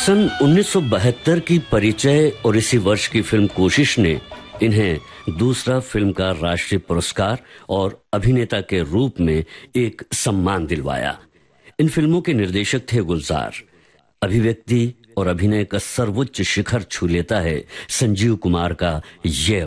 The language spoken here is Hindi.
सन 1972 की परिचय और इसी वर्ष की फिल्म कोशिश ने इन्हें दूसरा फिल्म का राष्ट्रीय पुरस्कार और अभिनेता के रूप में एक सम्मान दिलवाया। इन फिल्मों के निर्देशक थे गुलजार। अभिव्यक्ति और अभिनय का सर्वोच्च शिखर छू लेता है संजीव कुमार का यह